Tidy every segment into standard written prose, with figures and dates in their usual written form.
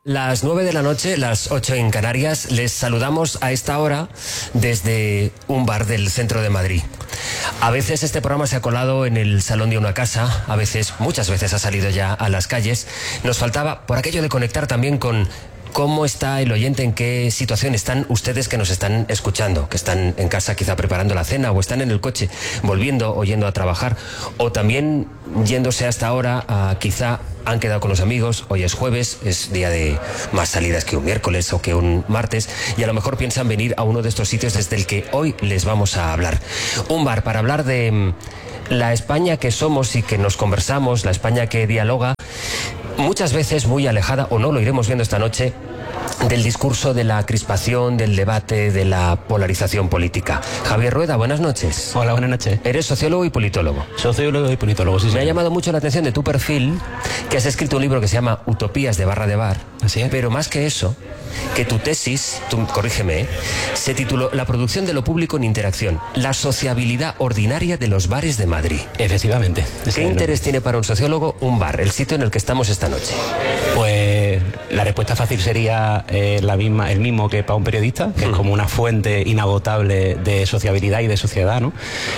Las 9 de la noche, las 8 en Canarias, les saludamos a esta hora desde un bar del centro de Madrid. A veces este programa se ha colado en el salón de una casa, a veces, muchas veces ha salido ya a las calles. Nos faltaba, por aquello de conectar también con cómo está el oyente, en qué situación están ustedes que nos están escuchando, que están en casa quizá preparando la cena o están en el coche volviendo o yendo a trabajar o también yéndose hasta ahora quizá han quedado con los amigos, hoy es jueves, es día de más salidas que un miércoles o que un martes y a lo mejor piensan venir a uno de estos sitios desde el que hoy les vamos a hablar. Un bar para hablar de la España que somos y que nos conversamos, la España que dialoga, muchas veces muy alejada, o no, lo iremos viendo esta noche, del discurso, de la crispación, del debate, de la polarización política. Javier Rueda, buenas noches. Hola, buenas noches. Eres sociólogo y politólogo. Sociólogo y politólogo, sí. Me ha llamado mucho la atención de tu perfil, que has escrito un libro que se llama Utopías de Barra de Bar. Así es. Pero más que eso, que tu tesis, corrígeme, se tituló La producción de lo público en interacción, la sociabilidad ordinaria de los bares de Madrid. Efectivamente. ¿Qué interés tiene para un sociólogo un bar, el sitio en el que estamos esta noche? Pues la respuesta fácil sería el mismo que para un periodista, que es como una fuente inagotable de sociabilidad y de sociedad, ¿no?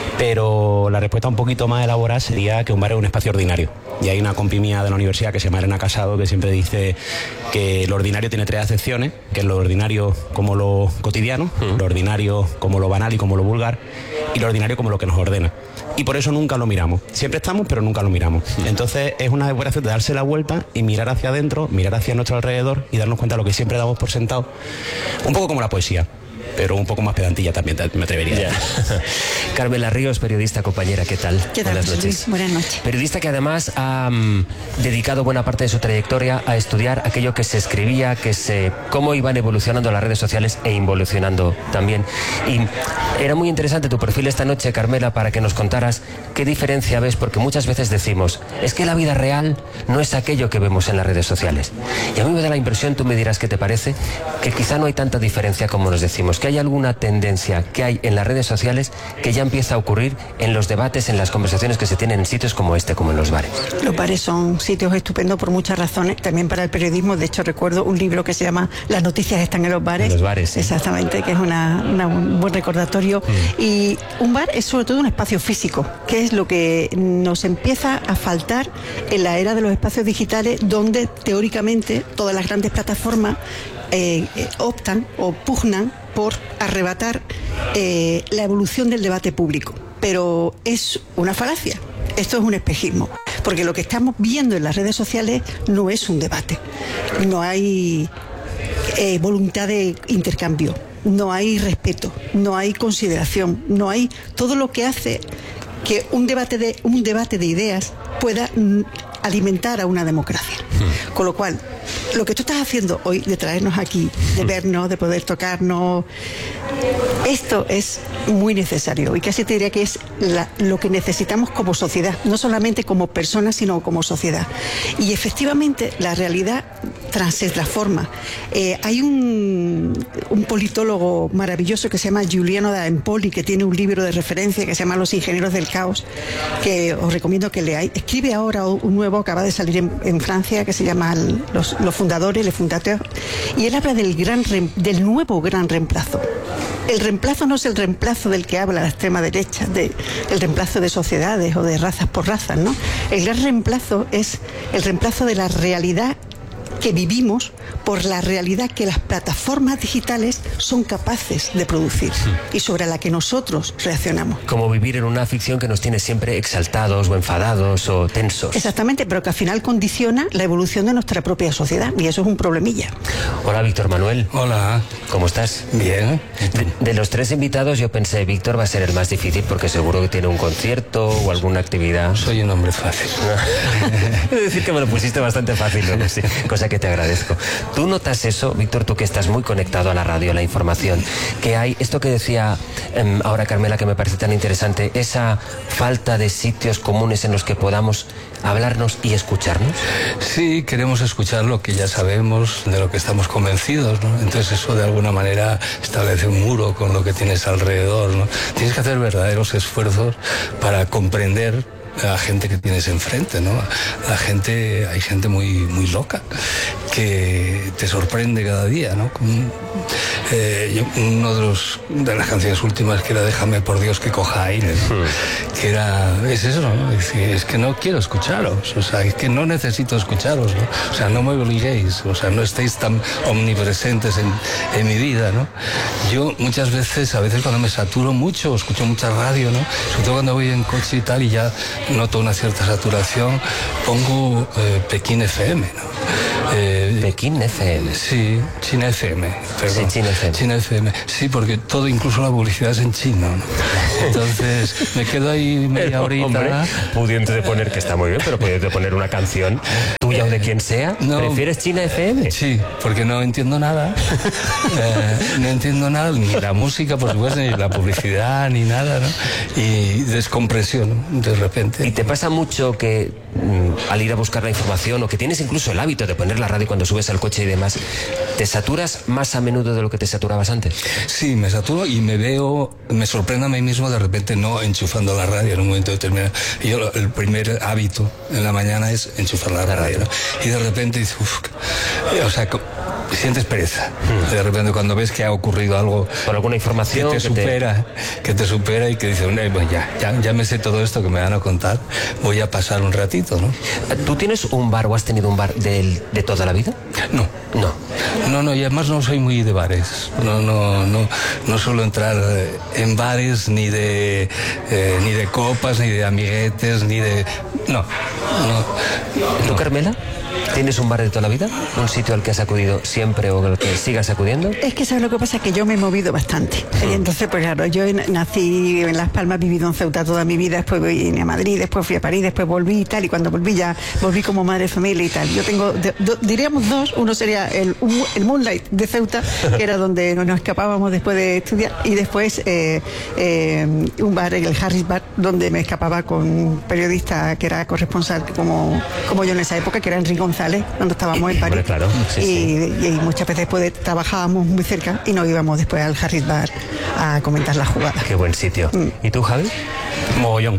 Pero la respuesta un poquito más elaborada sería que un bar es un espacio ordinario. Y hay una compi mía de la universidad que se llama Elena Casado que siempre dice que lo ordinario tiene tres acepciones, que es lo ordinario como lo cotidiano, lo ordinario como lo banal y como lo vulgar, y lo ordinario como lo que nos ordena. Y por eso nunca lo miramos. Siempre estamos, pero nunca lo miramos. Entonces es una operación de darse la vuelta y mirar hacia adentro, mirar hacia nuestro alrededor y darnos cuenta de lo que siempre damos por sentado. Un poco como la poesía, pero un poco más pedantilla también, me atrevería a decir. Carmela Ríos, periodista, compañera, ¿qué tal? ¿Qué tal? Buenas noches. Buenas noches. Periodista que además ha dedicado buena parte de su trayectoria a estudiar aquello que se escribía, cómo iban evolucionando las redes sociales e involucionando también. Y era muy interesante tu perfil esta noche, Carmela, para que nos contaras qué diferencia ves, porque muchas veces decimos, es que la vida real no es aquello que vemos en las redes sociales. Y a mí me da la impresión, tú me dirás qué te parece, que quizá no hay tanta diferencia como nos decimos, que hay alguna tendencia que hay en las redes sociales que ya empieza a ocurrir en los debates, en las conversaciones que se tienen en sitios como este, como en los bares. Los bares son sitios estupendos por muchas razones, también para el periodismo. De hecho, recuerdo un libro que se llama Las noticias están en los bares. En los bares, sí. Exactamente, que es un buen recordatorio. Y un bar es sobre todo un espacio físico, que es lo que nos empieza a faltar en la era de los espacios digitales, donde teóricamente todas las grandes plataformas optan o pugnan por arrebatar la evolución del debate público. Pero es una falacia. Esto es un espejismo, porque lo que estamos viendo en las redes sociales no es un debate. No hay voluntad de intercambio, no hay respeto, no hay consideración, no hay todo lo que hace que un debate de ideas pueda alimentar a una democracia. Con lo cual, lo que tú estás haciendo hoy, de traernos aquí, de vernos, de poder tocarnos, esto es muy necesario y casi te diría que es lo que necesitamos como sociedad, no solamente como personas, sino como sociedad. Y efectivamente la realidad se transforma. Hay un politólogo maravilloso que se llama Giuliano da Empoli, que tiene un libro de referencia que se llama Los ingenieros del caos, que os recomiendo que leáis. Escribe ahora un nuevo, acaba de salir en Francia, que se llama Los fundadores, Les Fondateurs, y él habla del nuevo gran reemplazo. El reemplazo no es el reemplazo del que habla la extrema derecha, el reemplazo de sociedades o de razas por razas, ¿no? El gran reemplazo es el reemplazo de la realidad que vivimos por la realidad que las plataformas digitales son capaces de producir y sobre la que nosotros reaccionamos. Como vivir en una ficción que nos tiene siempre exaltados o enfadados o tensos. Exactamente, pero que al final condiciona la evolución de nuestra propia sociedad y eso es un problemilla. Hola, Víctor Manuel. Hola. ¿Cómo estás? Bien. De los tres invitados yo pensé, Víctor va a ser el más difícil porque seguro que tiene un concierto o alguna actividad. Soy un hombre fácil. Quiero decir que me lo pusiste bastante fácil, ¿no? Sí, cosa que te agradezco. ¿Tú notas eso, Víctor, tú que estás muy conectado a la radio, a la información, que hay esto que decía ahora Carmela, que me parece tan interesante, esa falta de sitios comunes en los que podamos hablarnos y escucharnos? Sí, queremos escuchar lo que ya sabemos, de lo que estamos convencidos, ¿no? Entonces eso de alguna manera establece un muro con lo que tienes alrededor, ¿no? Tienes que hacer verdaderos esfuerzos para comprender a la gente que tienes enfrente, ¿no? Hay gente muy loca que te sorprende cada día, ¿no? Uno de las canciones últimas, que era Déjame por Dios que coja aire, ¿no? Que es eso, ¿no? Es que no quiero escucharos, o sea, es que no necesito escucharos, ¿no? O sea, no me obliguéis, o sea, no estéis tan omnipresentes en mi vida, ¿no? Yo muchas veces, a veces cuando me saturo mucho, escucho mucha radio, ¿no? Sobre todo cuando voy en coche y tal, y ya noto una cierta saturación, pongo Pekín FM, ¿no? Pekín FM. Sí, China FM. Perdón. Sí, China FM. China FM. Sí, porque todo, incluso la publicidad, es en chino, ¿no? Entonces me quedo ahí media horita. Hombre, pudiéndote poner, que está muy bien, pero pudiéndote poner una canción tuya o de quien sea, no, ¿prefieres China FM? Sí, porque no entiendo nada. No entiendo nada, ni la música, por supuesto, ni la publicidad, ni nada, ¿no? Y descompresión, ¿no? De repente. ¿Y te pasa mucho que al ir a buscar la información, o que tienes incluso el hábito de poner la radio cuando subes al coche y demás, te saturas más a menudo de lo que te saturabas antes? Sí, me saturo y me sorprendo a mí mismo de repente no enchufando la radio en un momento determinado. Y yo, el primer hábito en la mañana es enchufar la radio, ¿no? Y de repente dices, o sea, sientes pereza. De repente cuando ves que ha ocurrido algo, por alguna información que te supera y que dices, bueno, ya me sé todo esto que me van a contar, voy a pasar un ratito, ¿no? ¿Tú tienes un bar o has tenido un bar de toda la vida? No, y además no soy muy de bares. No suelo entrar en bares ni de copas, ni de amiguetes, ni de... No. ¿Tú, Carmela? ¿Tienes un bar de toda la vida? ¿Un sitio al que has acudido siempre o al que sigas acudiendo? Es que ¿sabes lo que pasa? Que yo me he movido bastante. Y entonces, pues claro, yo nací en Las Palmas, he vivido en Ceuta toda mi vida, después vine a Madrid, después fui a París, después volví y tal, y cuando volví ya volví como madre de familia y tal. Yo tengo, diríamos dos, uno sería el Moonlight de Ceuta, que era donde nos escapábamos después de estudiar, y después un bar, el Harris Bar, donde me escapaba con un periodista que era corresponsal como yo en esa época, que era Enrique González, cuando estábamos en París. Claro, sí, y muchas veces después trabajábamos muy cerca y nos íbamos después al Harris Bar a comentar las jugadas. Qué buen sitio. ¿Y tú, Javi? Mogollón.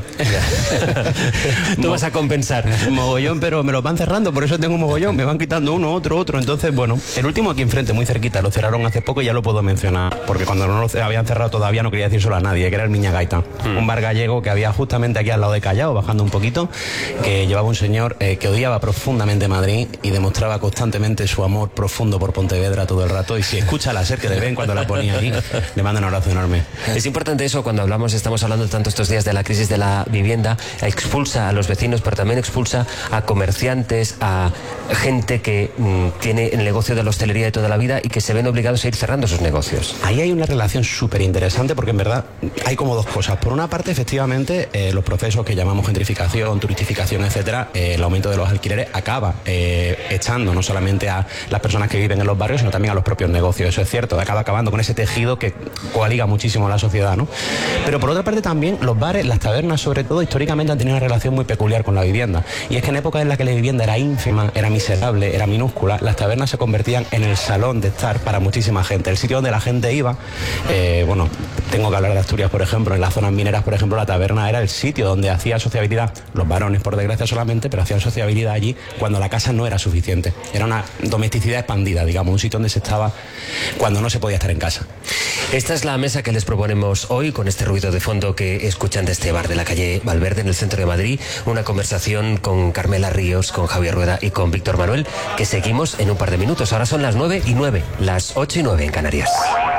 Tú vas a compensar. Mogollón, pero me los van cerrando, por eso tengo un mogollón. Me van quitando uno, otro. Entonces, bueno, el último aquí enfrente, muy cerquita, lo cerraron hace poco y ya lo puedo mencionar, porque cuando no lo habían cerrado todavía no quería decir solo a nadie, que era el Miña Gaita. Un bar gallego que había justamente aquí al lado de Callao, bajando un poquito, que llevaba un señor que odiaba profundamente Madrid y demostraba constantemente su amor profundo por Pontevedra todo el rato. Y si escucha la SER, que de vez en cuando la ponía aquí, le mando un abrazo enorme. Es importante eso cuando estamos hablando tanto estos días de la crisis de la vivienda. Expulsa a los vecinos, pero también expulsa a comerciantes, a gente que tiene el negocio de la hostelería de toda la vida y que se ven obligados a ir cerrando sus negocios. Ahí hay una relación súper interesante, porque en verdad hay como dos cosas. Por una parte, efectivamente, los procesos que llamamos gentrificación, turistificación, etcétera, el aumento de los alquileres acaba echando no solamente a las personas que viven en los barrios, sino también a los propios negocios. Eso es cierto, acaba acabando con ese tejido que coaliga muchísimo a la sociedad, ¿no? Pero por otra parte también los bares, las tabernas sobre todo, históricamente han tenido una relación muy peculiar con la vivienda. Y es que en épocas en las que la vivienda era ínfima, era miserable, era minúscula, las tabernas se convertían en el salón de estar para muchísima gente, el sitio donde la gente iba. Bueno, tengo que hablar de Asturias, por ejemplo, en las zonas mineras, por ejemplo, la taberna era el sitio donde hacía sociabilidad, los varones por desgracia solamente, pero hacían sociabilidad allí cuando la casa no era suficiente. Era una domesticidad expandida, digamos, un sitio donde se estaba cuando no se podía estar en casa. Esta es la mesa que les proponemos hoy, con este ruido de fondo que escuchan de este bar de la calle Valverde, en el centro de Madrid. Una conversación con Carmela Ríos, con Javier Rueda y con Víctor Manuel, que seguimos en un par de minutos. Ahora son las 9:09, las 8:09 en Canarias.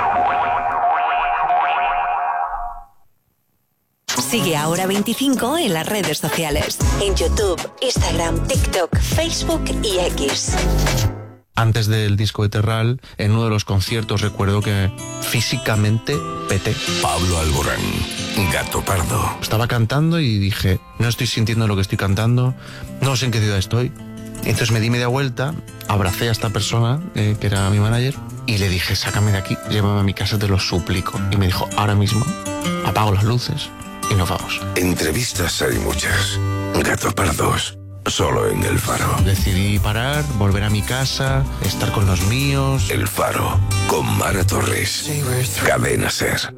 Sigue Ahora 25 en las redes sociales. En YouTube, Instagram, TikTok, Facebook y X. Antes del disco de Terral, en uno de los conciertos recuerdo que físicamente peté. Pablo Alborán, Gato Pardo. Estaba cantando y dije, no estoy sintiendo lo que estoy cantando, no sé en qué ciudad estoy. Entonces me di media vuelta, abracé a esta persona, que era mi manager, y le dije, sácame de aquí, llévame a mi casa, te lo suplico. Y me dijo, ahora mismo, apago las luces y nos vamos. Entrevistas hay muchas. Gato Pardos. Solo en El Faro. Decidí parar, volver a mi casa, estar con los míos. El Faro, con Mara Torres. Cadena SER.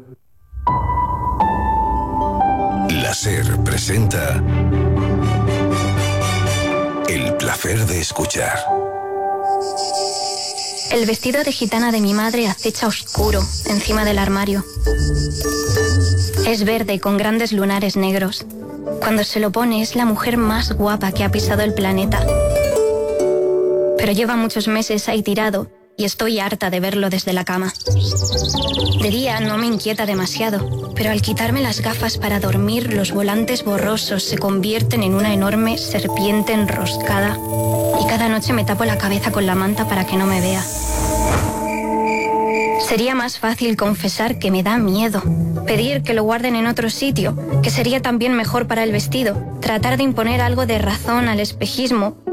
La SER presenta... El placer de escuchar. El vestido de gitana de mi madre acecha oscuro encima del armario. Es verde con grandes lunares negros. Cuando se lo pone es la mujer más guapa que ha pisado el planeta. Pero lleva muchos meses ahí tirado y estoy harta de verlo desde la cama. De día no me inquieta demasiado, pero al quitarme las gafas para dormir, los volantes borrosos se convierten en una enorme serpiente enroscada y cada noche me tapo la cabeza con la manta para que no me vea. Sería más fácil confesar que me da miedo, pedir que lo guarden en otro sitio, que sería también mejor para el vestido, tratar de imponer algo de razón al espejismo